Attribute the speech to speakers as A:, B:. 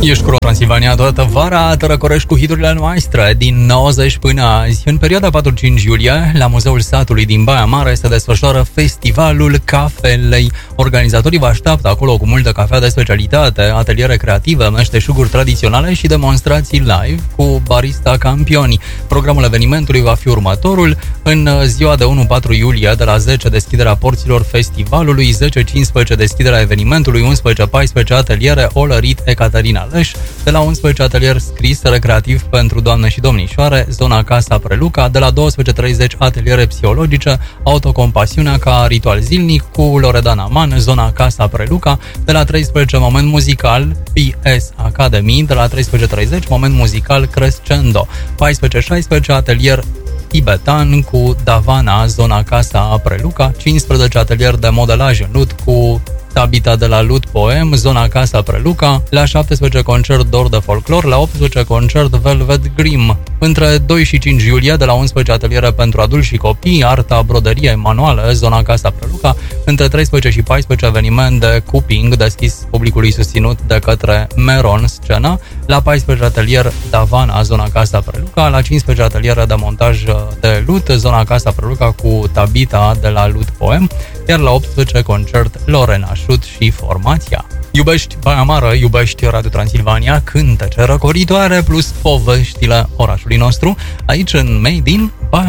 A: Ești cu Transilvania toată vara, te răcorești cu hiturile noastre din 90 până azi. În perioada 4-5 iulie, la Muzeul Satului din Baia Mare se desfășoară Festivalul Cafelei. Organizatorii vă așteaptă acolo cu multă cafea de specialitate, ateliere creative, meșteșuguri tradiționale și demonstrații live cu barista campioni. Programul evenimentului va fi următorul: în ziua de 1-4 iulie, de la 10 deschiderea porților festivalului, 10-15 deschiderea evenimentului, 11-14 ateliere olărit Ecaterina Leș, de la 11 atelier scris recreativ pentru doamne și domnișoare, zona Casa Preluca, de la 12:30 ateliere psihologice, autocompasiunea ca ritual zilnic cu Loredana Man, zona Casa Preluca, de la 13 moment muzical PS Academy, de la 13:30 moment muzical Crescendo, 14-16 atelier tibetan cu Davana, zona Casa Preluca, 15 atelier de modelaj în lut cu Tabita de la Lut Poem, zona Casa Preluca, la 17 concert Dor de Folclor, la 18 concert Velvet Grim. Între 2 și 5 iulie, de la 11 ateliere pentru adulți și copii, arta, broderie, manuale, zona Casa Preluca, între 13 și 14 eveniment de cuping deschis publicului susținut de către Meron Scena, la 14 atelier Davana, zona Casa Preluca, la 15 ateliere de montaj de lut, zona Casa Preluca cu Tabita de la Lut Poem, iar la 18 concert Lorena Șut și formația. Iubești Baia Mare, iubești Radio Transilvania, cântece răcoritoare plus poveștile orașului nostru, aici în Made in Baia